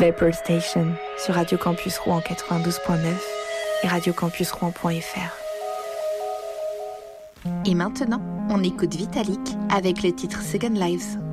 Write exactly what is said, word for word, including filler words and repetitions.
Vapor Station sur Radio Campus Rouen quatre-vingt-douze point neuf et radio campus rouen point f r. Et maintenant, on écoute Vitalik avec le titre Second Lives.